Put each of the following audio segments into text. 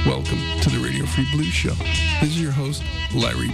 Welcome to the Radio Free Blues Show. This is your host, Larry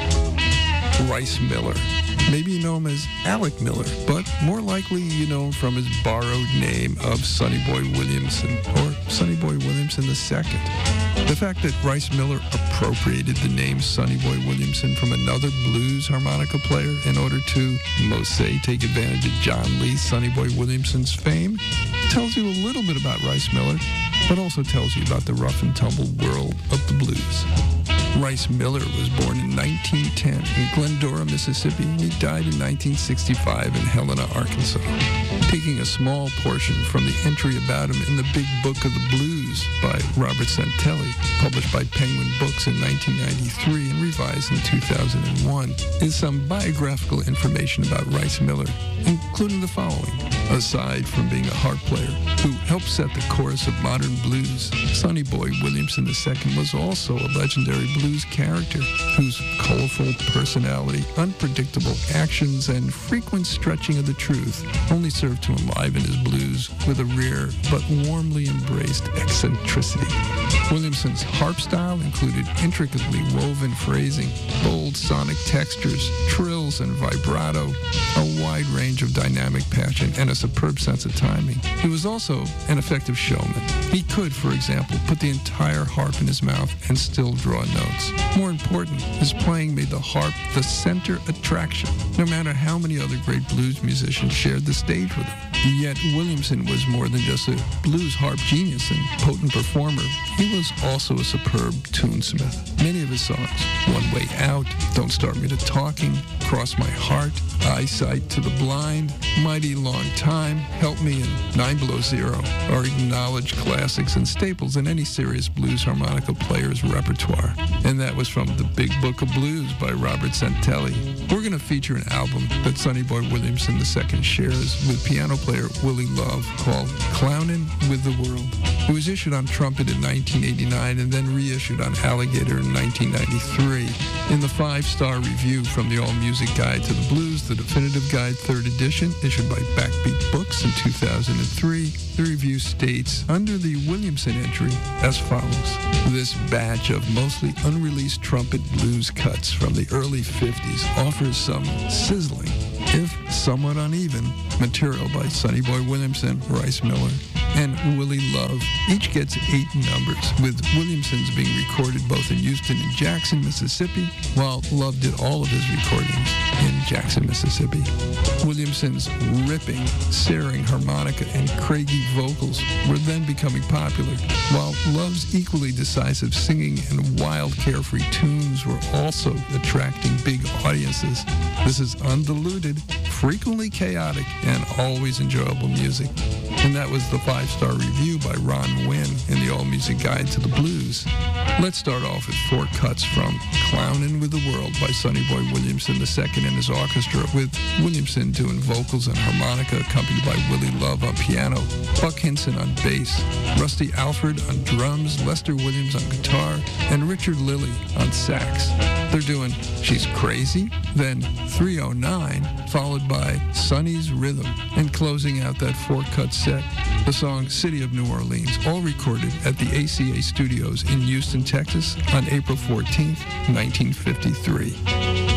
Becker. Rice Miller. Maybe you know him as Alec Miller, but more likely you know him from his borrowed name of Sonny Boy Williamson, or Sonny Boy Williamson II. The fact that Rice Miller appropriated the name Sonny Boy Williamson from another blues harmonica player in order to, most say, take advantage of John Lee Sonny Boy Williamson's fame tells you a little bit about Rice Miller, but also tells you about the rough and tumble world of the blues. Rice Miller was born in 1910 in Glendora, Mississippi, and he died in 1965 in Helena, Arkansas. Taking a small portion from the entry about him in the Big Book of the Blues by Robert Santelli, published by Penguin Books in 1993 and revised in 2001, is some biographical information about Rice Miller, including the following. Aside from being a harp player who helped set the course of modern blues, Sonny Boy Williamson II was also a legendary blues character whose colorful personality, unpredictable actions, and frequent stretching of the truth only served to enliven his blues with a rare but warmly embraced eccentricity. Williamson's harp style included intricately woven phrasing, bold sonic textures, trills and vibrato, a wide range of dynamic passion, and a superb sense of timing. He was also an effective showman. He could, for example, put the entire harp in his mouth and still draw notes. More important, his playing made the harp the center attraction, no matter how many other great blues musicians shared the stage with him. Yet Williamson was more than just a blues harp genius and potent performer. He was also a superb tunesmith. Many of his songs, One Way Out, Don't Start Me to Talking, Cross My Heart, Eyesight to the Blind, Mighty Long Time, Help Me, and 9 Below Zero are acknowledged classics and staples in any serious blues harmonica player's repertoire. And that was from the Big Book of Blues by Robert Santelli. We're going to feature an album that Sonny Boy Williamson II shares with piano player Willie Love called Clownin' with the World. It was issued on Trumpet in 1989 and then reissued on Alligator in 1993. In the 5-star review from the All Music Guide to the Blues, the Definitive Guide 3rd edition, issued by Backbeat Books in 2003, the review states, under the Williamson entry, as follows. This batch of mostly unreleased trumpet blues cuts from the early 50s offers some sizzling, if somewhat uneven, material by Sonny Boy Williamson, Rice Miller, and Willie Love. Each gets 8 numbers, with Williamson's being recorded both in Houston and Jackson, Mississippi, while Love did all of his recordings in Jackson, Mississippi. Williamson's ripping, searing harmonica and craggy vocals were then becoming popular, while Love's equally decisive singing and wild, carefree tunes were also attracting big audiences. This is undiluted, frequently chaotic, and always enjoyable music. And that was the 5-star review by Ron Wynn in the All Music Guide to the Blues. Let's start off with 4 cuts from Clownin' with the World by Sonny Boy Williamson II and his orchestra, with Williamson doing vocals and harmonica accompanied by Willie Love on piano, Buck Hinson on bass, Rusty Alford on drums, Lester Williams on guitar, and Richard Lilly on sax. They're doing She's Crazy, then 309, followed by Sonny's Rhythm, and closing out that 4-cut set, the song City of New Orleans, all recorded at the ACA Studios in Houston, Texas on April 14th, 1953.